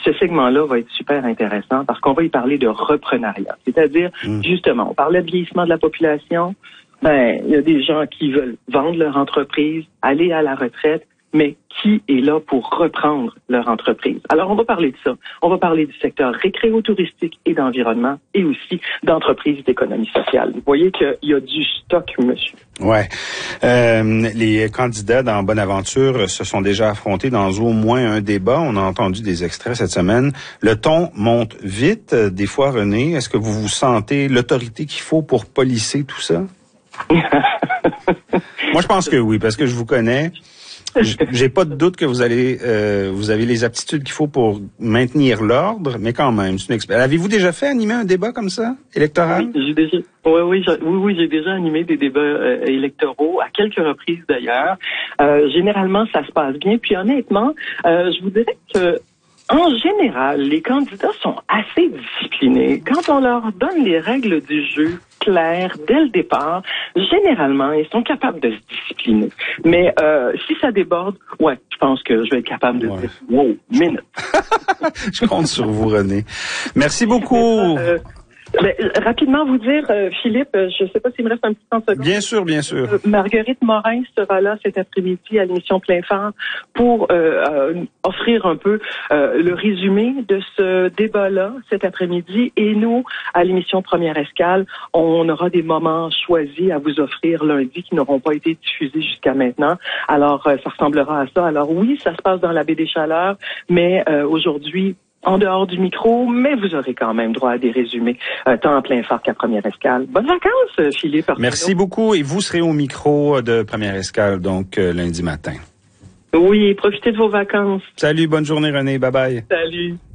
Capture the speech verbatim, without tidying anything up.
ce segment-là va être super intéressant parce qu'on va y parler de reprenariat. C'est-à-dire, mmh. justement, on parlait de vieillissement de la population. Ben, il y a des gens qui veulent vendre leur entreprise, aller à la retraite, mais qui est là pour reprendre leur entreprise? Alors, on va parler de ça. On va parler du secteur récréo-touristique et d'environnement et aussi d'entreprises d'économie sociale. Vous voyez qu'il y a du stock, monsieur. Ouais. Euh, les candidats dans Bonaventure se sont déjà affrontés dans au moins un débat. On a entendu des extraits cette semaine. Le ton monte vite. Des fois, René, est-ce que vous vous sentez l'autorité qu'il faut pour policer tout ça? Moi, je pense que oui, parce que je vous connais. J'ai pas de doute que vous allez, euh, vous avez les aptitudes qu'il faut pour maintenir l'ordre, mais quand même, c'est une expérience. Avez-vous déjà fait animer un débat comme ça, électoral? Oui, j'ai déjà, oui, oui, j'ai, oui, oui, j'ai déjà animé des débats euh, électoraux à quelques reprises d'ailleurs. Euh, généralement, ça se passe bien. Puis honnêtement, euh, je vous dirais que en général, les candidats sont assez disciplinés. Quand on leur donne les règles du jeu claires dès le départ, généralement, ils sont capables de se discipliner. Mais euh, si ça déborde, ouais, je pense que je vais être capable de ouais. dire « Wow, minute! » Je compte sur vous, René. Merci beaucoup. Euh, Mais, rapidement vous dire, euh, Philippe, je ne sais pas s'il me reste un petit temps de secondes. Bien sûr, bien sûr. Euh, Marguerite Morin sera là cet après-midi à l'émission Plein Phare pour euh, euh, offrir un peu euh, le résumé de ce débat-là cet après-midi. Et nous, à l'émission Première Escale, on aura des moments choisis à vous offrir lundi qui n'auront pas été diffusés jusqu'à maintenant. Alors, euh, ça ressemblera à ça. Alors oui, ça se passe dans la baie des Chaleurs, mais euh, aujourd'hui, en dehors du micro, mais vous aurez quand même droit à des résumés, euh, tant en Plein Phare qu'à Première Escale. Bonnes vacances, Philippe. Arsenault. Merci beaucoup. Et vous serez au micro de Première Escale, donc euh, lundi matin. Oui, profitez de vos vacances. Salut, bonne journée, René. Bye bye. Salut.